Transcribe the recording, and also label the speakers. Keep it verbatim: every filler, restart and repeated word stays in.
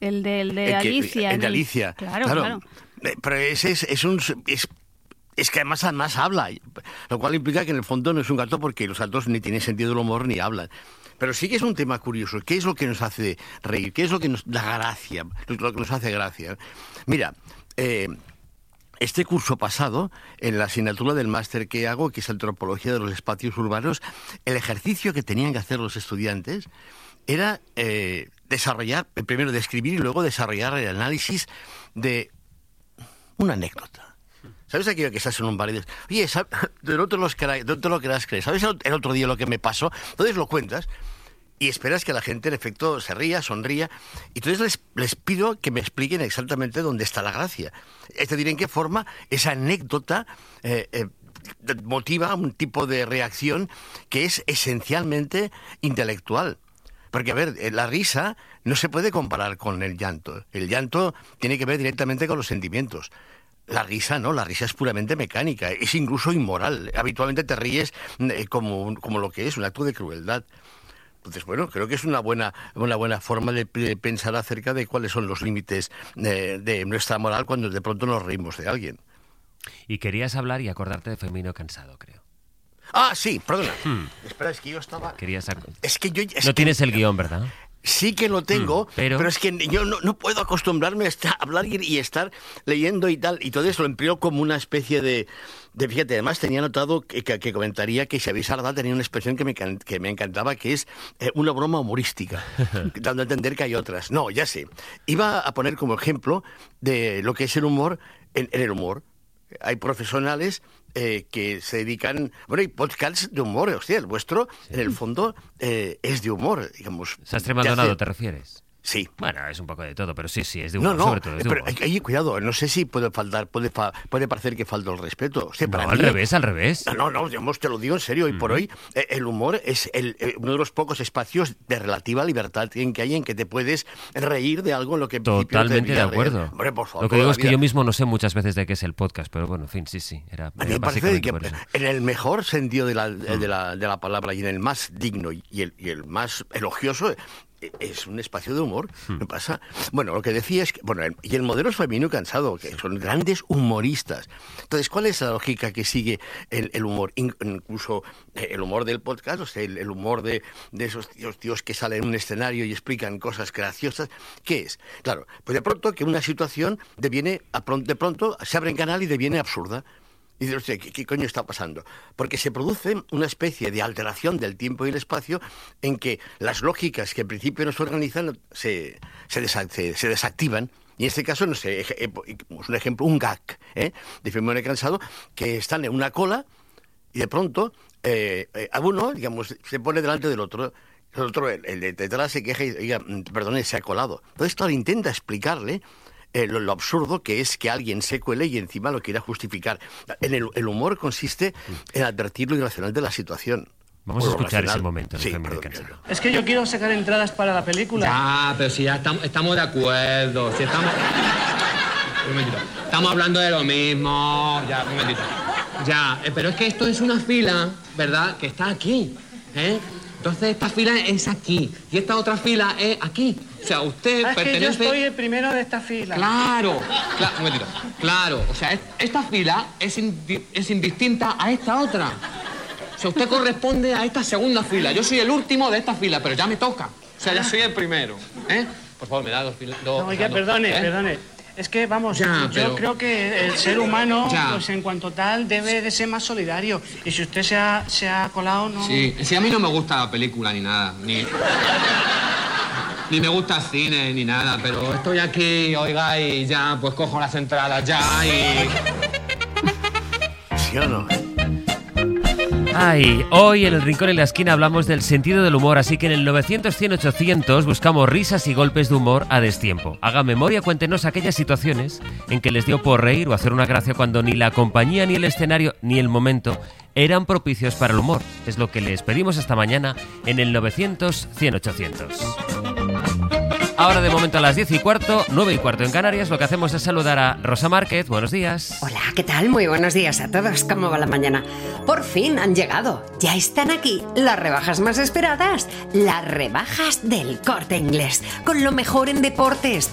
Speaker 1: el de, el de
Speaker 2: el que,
Speaker 1: Alicia.
Speaker 2: El de Alicia.
Speaker 1: Claro,
Speaker 2: claro.
Speaker 1: claro.
Speaker 2: Pero ese es, es un... Es, Es que además, además habla, lo cual implica que en el fondo no es un gato porque los gatos ni tienen sentido del humor ni hablan. Pero sí que es un tema curioso. ¿Qué es lo que nos hace reír? ¿Qué es lo que nos da gracia? Lo que nos hace gracia. Mira, eh, este curso pasado, en la asignatura del máster que hago, que es Antropología de los Espacios Urbanos, el ejercicio que tenían que hacer los estudiantes era eh, desarrollar, primero describir y luego desarrollar el análisis de una anécdota. ¿Sabes aquello que estás en un bar y dices, oye, no te, los creas, no te lo creas creer, ¿sabes el otro día lo que me pasó? Entonces lo cuentas y esperas que la gente en efecto se ría, sonría, y entonces les, les pido que me expliquen exactamente dónde está la gracia. Es decir, en qué forma esa anécdota eh, eh, motiva un tipo de reacción que es esencialmente intelectual. Porque, a ver, la risa no se puede comparar con el llanto. El llanto tiene que ver directamente con los sentimientos. La risa no, la risa es puramente mecánica, es incluso inmoral. Habitualmente te ríes eh, como, como lo que es, un acto de crueldad. Entonces, bueno, creo que es una buena, una buena forma de, de pensar acerca de cuáles son los límites de, de nuestra moral cuando de pronto nos reímos de alguien.
Speaker 3: Y querías hablar y acordarte de Femenino Cansado, creo.
Speaker 2: Ah, sí, perdona.
Speaker 3: Hmm.
Speaker 2: Espera, es que yo estaba...
Speaker 3: Querías ac...
Speaker 2: Es que yo... Es
Speaker 3: no
Speaker 2: que...
Speaker 3: tienes el guión, ¿verdad?
Speaker 2: Sí que lo tengo, mm, pero... pero es que yo no, no puedo acostumbrarme a estar, hablar y, y estar leyendo y tal, y todo eso lo empleo como una especie de... de fíjate, además tenía notado que, que, que comentaría que Xavier Sardá tenía una expresión que me, que me encantaba, que es eh, una broma humorística, dando a entender que hay otras. No, ya sé. Iba a poner como ejemplo de lo que es el humor en, en el humor. Hay profesionales eh, que se dedican... Bueno, hay podcasts de humor, hostia, el vuestro, sí. En el fondo, eh, es de humor, digamos.
Speaker 3: Sastre Maldonado, hace... ¿te refieres?
Speaker 2: Sí.
Speaker 3: Bueno, es un poco de todo, pero sí, sí, es de humor,
Speaker 2: no, no,
Speaker 3: sobre todo es de
Speaker 2: pero
Speaker 3: humor.
Speaker 2: Hay, hay, cuidado, no sé si puede faltar, puede, fa, puede parecer que falta el respeto. O sea, para
Speaker 3: no,
Speaker 2: mí,
Speaker 3: al revés, al revés.
Speaker 2: No, no, digamos, te lo digo en serio, hoy uh-huh. por hoy, eh, el humor es el, eh, uno de los pocos espacios de relativa libertad en que hay en que te puedes reír de algo en lo que...
Speaker 3: Totalmente de acuerdo.
Speaker 2: Hombre, por favor,
Speaker 3: lo que digo es que yo mismo no sé muchas veces de qué es el podcast, pero bueno, en fin, sí, sí. Era,
Speaker 2: a mí me parece que en el mejor sentido de la, uh-huh. de, la, de la palabra y en el más digno y el, y el más elogioso... es un espacio de humor, hmm. ¿qué pasa? Bueno, lo que decía es que, bueno, el, y el modelo es Femenino Cansado, que son grandes humoristas. Entonces, ¿cuál es la lógica que sigue el, el humor? In, incluso el humor del podcast, o sea, el, el humor de, de esos tíos, tíos que salen en un escenario y explican cosas graciosas. ¿Qué es? Claro, pues de pronto que una situación deviene, de pronto se abre en canal y deviene absurda. Y dices, ¿qué, ¿qué coño está pasando? Porque se produce una especie de alteración del tiempo y el espacio en que las lógicas que en principio nos organizan se, se, desa, se, se desactivan. Y en este caso, no sé, es un ejemplo, un gag, ¿eh? de Femenino Cansado, que están en una cola y de pronto eh, eh, a uno, digamos, se pone delante del otro. El otro, el, el de detrás se queja y diga, perdone, se ha colado. Entonces, claro, intenta explicarle Eh, lo, lo absurdo que es que alguien se cuele y encima lo quiera justificar. En el, el humor consiste en advertir lo irracional de la situación.
Speaker 3: Vamos a escuchar ese momento.
Speaker 2: Sí, perdón,
Speaker 4: es que yo quiero sacar entradas para la película.
Speaker 5: Ya, pero si ya estamos, estamos de acuerdo. Si estamos... Un momentito. Estamos hablando de lo mismo. Ya, un momentito. Ya, eh, pero es que esto es una fila, ¿verdad? Que está aquí, ¿eh? Entonces esta fila es aquí y esta otra fila es aquí. O sea, usted
Speaker 4: ah,
Speaker 5: pertenece...
Speaker 4: Es que yo soy el primero de esta fila.
Speaker 5: Claro, claro, un momentito. Claro, o sea, esta fila es, indi es indistinta a esta otra. O sea, usted corresponde a esta segunda fila. Yo soy el último de esta fila, pero ya me toca. O sea, ya soy el primero, ¿eh? Por favor, me da dos filas. Dos,
Speaker 4: no, oiga,
Speaker 5: dos,
Speaker 4: perdone,
Speaker 5: ¿eh?
Speaker 4: perdone. Es que, vamos,
Speaker 5: ya,
Speaker 4: yo
Speaker 5: pero...
Speaker 4: creo que el ser humano,
Speaker 5: ya.
Speaker 4: pues en cuanto tal, debe de ser más solidario. Y si usted se ha, se ha colado, no...
Speaker 5: Sí, sí, a mí no me gusta la película ni nada, ni... ni me gusta el cine ni nada, pero estoy aquí, oiga, y ya, pues cojo las entradas ya y...
Speaker 2: ¿Sí o no?
Speaker 3: Ay, hoy en El Rincón en la Esquina hablamos del sentido del humor, así que en el novecientos cien ochocientos buscamos risas y golpes de humor a destiempo. Haga memoria, cuéntenos aquellas situaciones en que les dio por reír o hacer una gracia cuando ni la compañía, ni el escenario, ni el momento eran propicios para el humor. Es lo que les pedimos esta mañana en el novecientos cien ochocientos. Ahora de momento a las diez y cuarto, nueve y cuarto en Canarias, lo que hacemos es saludar a Rosa Márquez. Buenos días.
Speaker 6: Hola, ¿qué tal? Muy buenos días a todos. ¿Cómo va la mañana? Por fin han llegado. Ya están aquí las rebajas más esperadas. Las rebajas del Corte Inglés. Con lo mejor en deportes.